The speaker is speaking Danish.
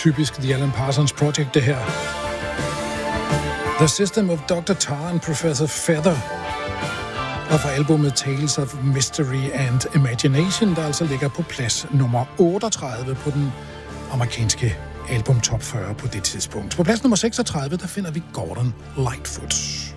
typisk The Alan Parsons Project, det her. The System of Dr. Tar and Professor Feather. Og fra albumet Tales of Mystery and Imagination, der altså ligger på plads nummer 38 på den amerikanske album Top 40 på det tidspunkt. På plads nummer 36, der finder vi Gordon Lightfoot.